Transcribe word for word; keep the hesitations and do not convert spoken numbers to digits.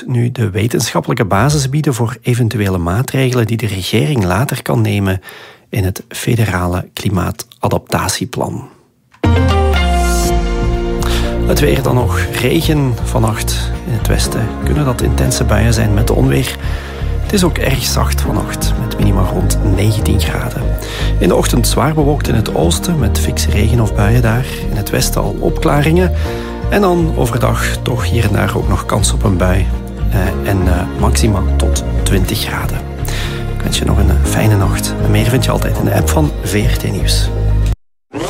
moet nu de wetenschappelijke basis bieden voor eventuele maatregelen die de regering later kan nemen in het federale klimaatadaptatieplan. Het weer dan nog. Regen vannacht. In het westen kunnen dat intense buien zijn met onweer. Het is ook erg zacht vannacht, met minima rond negentien graden. In de ochtend zwaar bewolkt in het oosten, met fikse regen of buien daar. In het westen al opklaringen. En dan overdag toch hier en daar ook nog kans op een bui. Uh, en uh, maxima tot twintig graden. Ik wens je nog een fijne nacht. En meer vind je altijd in de app van V R T Nieuws.